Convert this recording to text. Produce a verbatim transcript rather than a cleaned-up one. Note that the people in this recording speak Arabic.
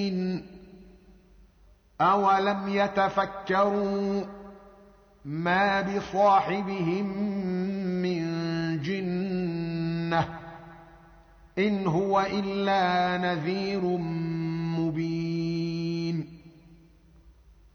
أولم يتفكروا ما بصاحبهم من جنة إن هو إلا نذير مبين